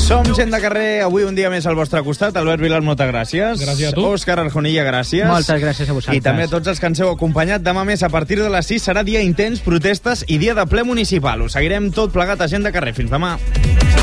Som gent de carrer, avui un dia més al vostre costat. Albert Vilar, moltes gràcies. Gràcies a tu. Òscar Arjonilla, gràcies. Moltes gràcies a vosaltres. I també a tots els que ens heu acompanyat. Demà més, a partir de les 6, serà dia intens, protestes i dia de ple municipal. Us seguirem tot plegat a Gent de carrer. Fins demà.